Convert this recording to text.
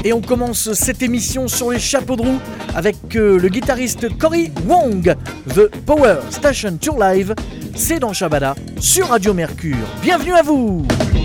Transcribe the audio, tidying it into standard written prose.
Et on commence cette émission sur les chapeaux de roue avec le guitariste Cory Wong, The Power Station Tour Live. C'est dans Shabada sur Radio Mercure. Bienvenue à vous!